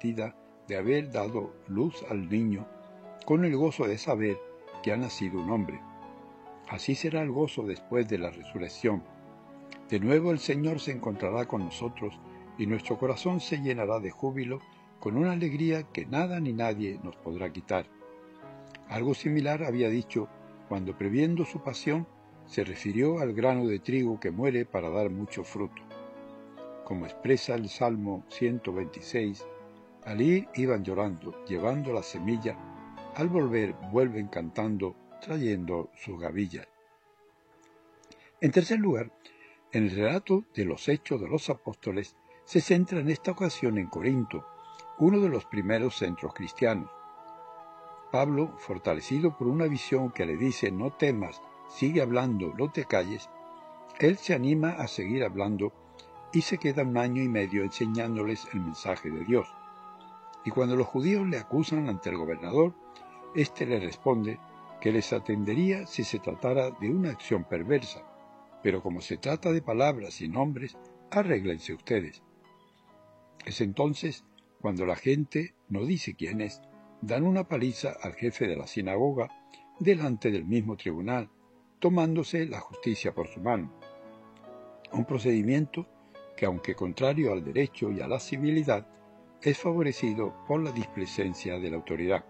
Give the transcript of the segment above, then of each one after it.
prometida de haber dado luz al niño, con el gozo de saber que ha nacido un hombre. Así será el gozo después de la resurrección. De nuevo el Señor se encontrará con nosotros y nuestro corazón se llenará de júbilo con una alegría que nada ni nadie nos podrá quitar. Algo similar había dicho cuando, previendo su pasión, se refirió al grano de trigo que muere para dar mucho fruto. Como expresa el Salmo 126, al ir iban llorando, llevando la semilla, al volver vuelven cantando, trayendo sus gavillas. En tercer lugar, en el relato de los Hechos de los Apóstoles se centra en esta ocasión en Corinto, uno de los primeros centros cristianos. Pablo, fortalecido por una visión que le dice «No temas, sigue hablando, no te calles», él se anima a seguir hablando y se queda 1 año y medio enseñándoles el mensaje de Dios. Y cuando los judíos le acusan ante el gobernador, éste le responde que les atendería si se tratara de una acción perversa, pero como se trata de palabras y nombres, arréglense ustedes. Es entonces cuando la gente, no dice quién es, dan una paliza al jefe de la sinagoga delante del mismo tribunal, tomándose la justicia por su mano. Un procedimiento que, aunque contrario al derecho y a la civilidad, es favorecido por la displicencia de la autoridad.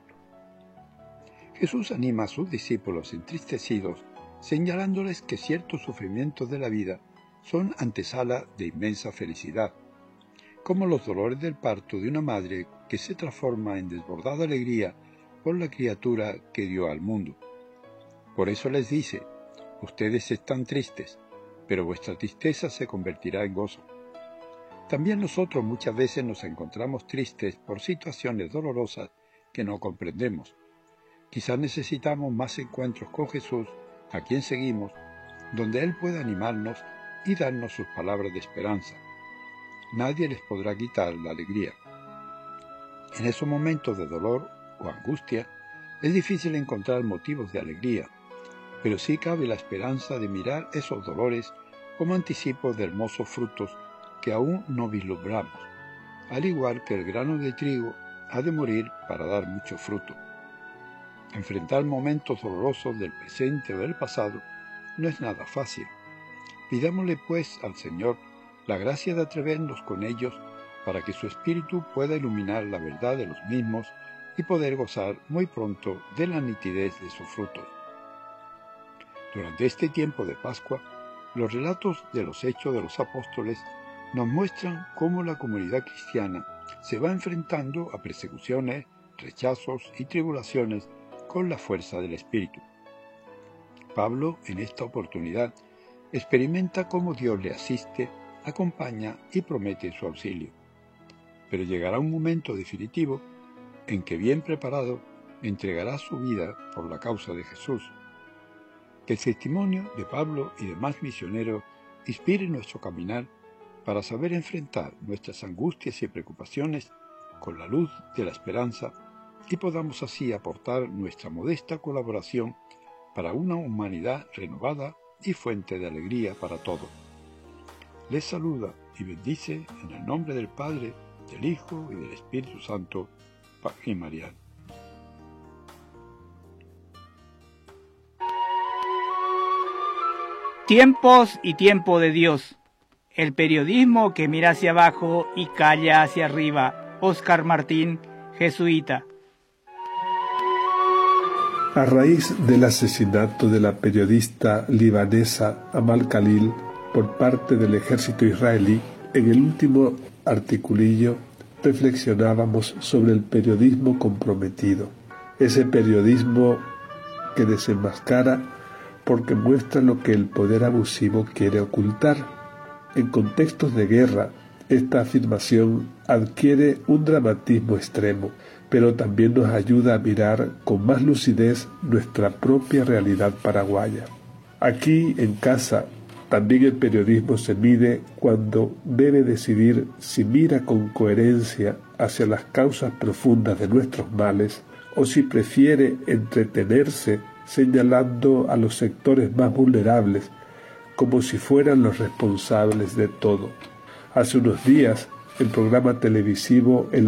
Jesús anima a sus discípulos entristecidos, señalándoles que ciertos sufrimientos de la vida son antesala de inmensa felicidad, como los dolores del parto de una madre que se transforma en desbordada alegría por la criatura que dio al mundo. Por eso les dice, ustedes están tristes, pero vuestra tristeza se convertirá en gozo. También nosotros muchas veces nos encontramos tristes por situaciones dolorosas que no comprendemos. Quizás necesitamos más encuentros con Jesús, a quien seguimos, donde Él pueda animarnos y darnos sus palabras de esperanza. Nadie les podrá quitar la alegría. En esos momentos de dolor o angustia es difícil encontrar motivos de alegría, pero sí cabe la esperanza de mirar esos dolores como anticipos de hermosos frutos que aún no vislumbramos, al igual que el grano de trigo ha de morir para dar mucho fruto. Enfrentar momentos dolorosos del presente o del pasado no es nada fácil. Pidámosle pues al Señor la gracia de atrevernos con ellos para que su Espíritu pueda iluminar la verdad de los mismos y poder gozar muy pronto de la nitidez de sus frutos. Durante este tiempo de Pascua, los relatos de los Hechos de los Apóstoles nos muestran cómo la comunidad cristiana se va enfrentando a persecuciones, rechazos y tribulaciones con la fuerza del Espíritu. Pablo, en esta oportunidad, experimenta cómo Dios le asiste, acompaña y promete su auxilio. Pero llegará un momento definitivo en que, bien preparado, entregará su vida por la causa de Jesús. Que el testimonio de Pablo y demás misioneros inspire nuestro caminar para saber enfrentar nuestras angustias y preocupaciones con la luz de la esperanza y podamos así aportar nuestra modesta colaboración para una humanidad renovada y fuente de alegría para todos. Les saluda y bendice en el nombre del Padre, del Hijo y del Espíritu Santo, Padre Mariano. Tiempos y tiempo de Dios. El periodismo que mira hacia abajo y calla hacia arriba. Óscar Martín, jesuita. A raíz del asesinato de la periodista libanesa Amal Khalil por parte del ejército israelí, en el último articulillo reflexionábamos sobre el periodismo comprometido. Ese periodismo que desenmascara porque muestra lo que el poder abusivo quiere ocultar. En contextos de guerra, esta afirmación adquiere un dramatismo extremo, pero también nos ayuda a mirar con más lucidez nuestra propia realidad paraguaya. Aquí, en casa, también el periodismo se mide cuando debe decidir si mira con coherencia hacia las causas profundas de nuestros males o si prefiere entretenerse señalando a los sectores más vulnerables como si fueran los responsables de todo. Hace unos días, el programa televisivo El